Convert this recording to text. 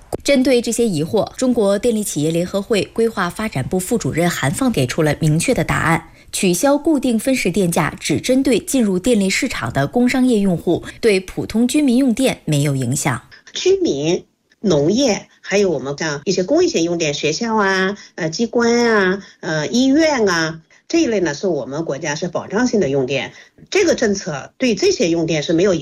针对这些疑惑，中国电力企业联合会规划发展部副主任韩放给出了明确的答案。取消固定分时电价只针对进入电力市场的工商业用户，对普通居民用电没有影响。 居民、农业还有我们像一些公益性用电，学校啊、机关啊、医院啊这一类呢，是我们国家是保障性的用电。这个政策对这些用电是没有影响。